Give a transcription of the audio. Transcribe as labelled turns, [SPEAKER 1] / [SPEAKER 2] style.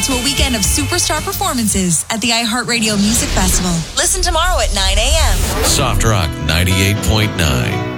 [SPEAKER 1] to a weekend of superstar performances at the iHeartRadio Music Festival. Listen tomorrow at 9 a.m.
[SPEAKER 2] Soft Rock 98.9.